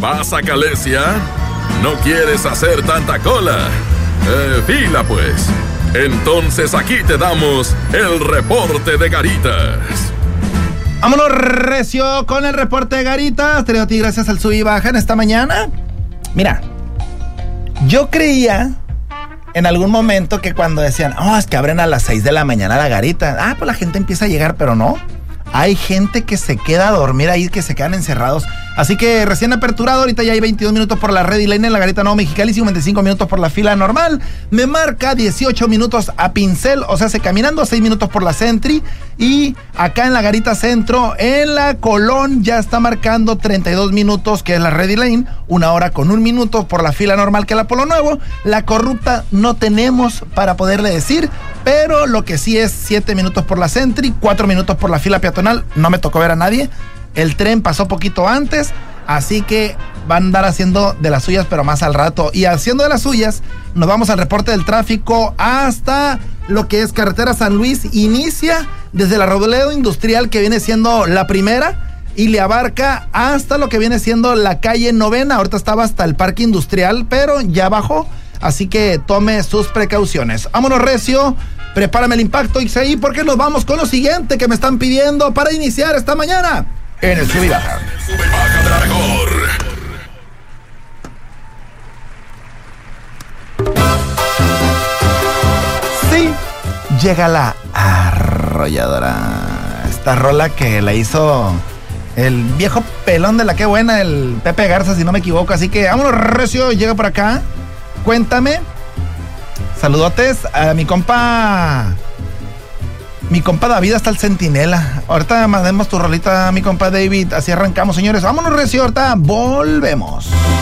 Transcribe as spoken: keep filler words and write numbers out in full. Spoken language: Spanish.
¿Vas a Calesia? ¿No quieres hacer tanta cola? Eh, fila pues. Entonces aquí te damos el reporte de Garitas. Vámonos recio con el reporte de Garitas. Te ti gracias al sub y baja en esta mañana. Mira, yo creía en algún momento que cuando decían, oh, es que abren a las seis de la mañana la Garita. Ah, pues la gente empieza a llegar, pero no. Hay gente que se queda a dormir ahí, que se quedan encerrados. Así que recién aperturado, ahorita ya hay veintidós minutos por la Ready Lane en la Garita Nueva Mexicali, cincuenta y cinco minutos por la fila normal. Me marca dieciocho minutos a Pincel, o sea, se caminando, seis minutos por la Sentry. Y acá en la Garita Centro, en la Colón, ya está marcando treinta y dos minutos, que es la Ready Lane. Una hora con un minuto por la fila normal, que es la Polo Nuevo. La Corrupta no tenemos para poderle decir, pero lo que sí es siete minutos por la Sentry, cuatro minutos por la fila peatonal. No me tocó ver a nadie. El tren pasó poquito antes, así que van a andar haciendo de las suyas, pero más al rato. Y haciendo de las suyas, nos vamos al reporte del tráfico hasta lo que es Carretera San Luis. Inicia desde la Robledo Industrial, que viene siendo la primera, y le abarca hasta lo que viene siendo la calle Novena. Ahorita estaba hasta el Parque Industrial, pero ya bajó, así que tome sus precauciones. Vámonos recio. Prepárame el impacto, Ixaí, porque nos vamos con lo siguiente que me están pidiendo para iniciar esta mañana en el Sub y Baja. Sube y baja de la mejor. Sí, llega la arrolladora. Esta rola que la hizo el viejo pelón de la que buena, el Pepe Garza, si no me equivoco. Así que vámonos recio, llega por acá. Cuéntame. Saludotes a mi compa. Mi compa David hasta el Centinela. Ahorita mandemos tu rolita, mi compa David. Así arrancamos, señores. Vámonos recio, ahorita volvemos.